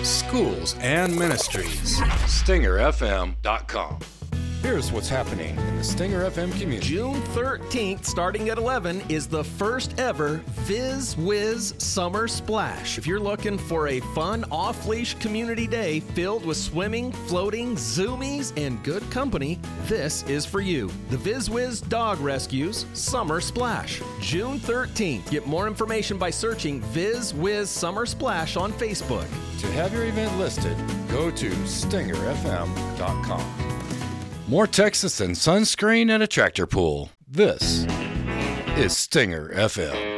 schools, and ministries. StingerFM.com. Here's what's happening in the Stinger FM community. June 13th, starting at 11, is the first ever Viz Wiz Summer Splash. If you're looking for a fun, off-leash community day filled with swimming, floating, zoomies, and good company, this is for you. The Viz Wiz Dog Rescues Summer Splash, June 13th. Get more information by searching Viz Wiz Summer Splash on Facebook. To have your event listed, go to StingerFM.com. More Texas than sunscreen and a tractor pull. This is Stinger FM.